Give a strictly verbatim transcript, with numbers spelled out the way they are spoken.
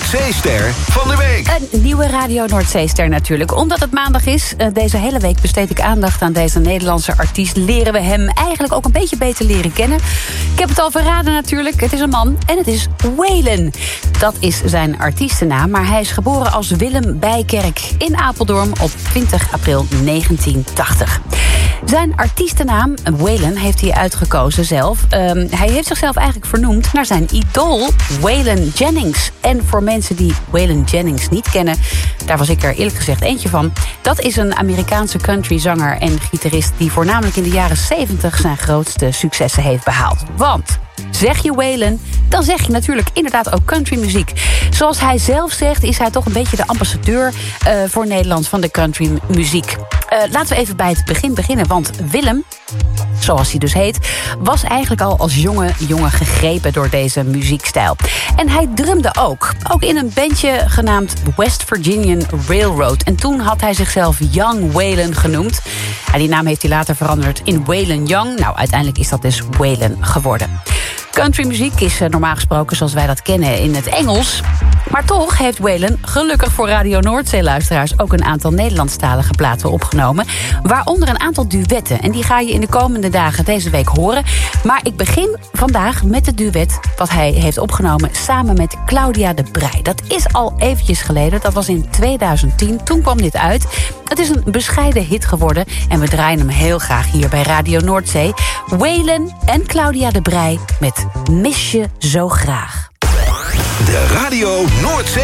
Noordzeester van de week. Een nieuwe Radio Noordzeester natuurlijk. Omdat het maandag is, deze hele week besteed ik aandacht aan deze Nederlandse artiest. Leren we hem eigenlijk ook een beetje beter leren kennen. Ik heb het al verraden natuurlijk. Het is een man en het is Waylon. Dat is zijn artiestennaam, maar hij is geboren als Willem Bijkerk in Apeldoorn op twintig april negentien tachtig. Zijn artiestennaam, Waylon, heeft hij uitgekozen zelf. Um, hij heeft zichzelf eigenlijk vernoemd naar zijn idool, Waylon Jennings. En voor mensen die Waylon Jennings niet kennen, daar was ik er eerlijk gezegd eentje van. Dat is een Amerikaanse countryzanger en gitarist die voornamelijk in de jaren zeventig zijn grootste successen heeft behaald. Want zeg je Waylon, dan zeg je natuurlijk inderdaad ook countrymuziek. Zoals hij zelf zegt, is hij toch een beetje de ambassadeur uh, voor Nederland van de countrymuziek. Uh, laten we even bij het begin beginnen, want Willem, zoals hij dus heet, was eigenlijk al als jonge jongen gegrepen door deze muziekstijl. En hij drumde ook. Ook in een bandje genaamd West Virginian Railroad. En toen had hij zichzelf Young Waylon genoemd. En die naam heeft hij later veranderd in Waylon Young. Nou, uiteindelijk is dat dus Waylon geworden. Countrymuziek is normaal gesproken zoals wij dat kennen in het Engels. Maar toch heeft Waylon, gelukkig voor Radio Noordzee-luisteraars, ook een aantal Nederlandstalige platen opgenomen. Waaronder een aantal duetten. En die ga je in de komende dagen deze week horen. Maar ik begin vandaag met het duet wat hij heeft opgenomen samen met Claudia de Breij. Dat is al eventjes geleden, dat was in tweeduizend tien. Toen kwam dit uit. Het is een bescheiden hit geworden en we draaien hem heel graag hier bij Radio Noordzee. Waylon en Claudia de Breij met Mis je zo graag. De Radio Noordzee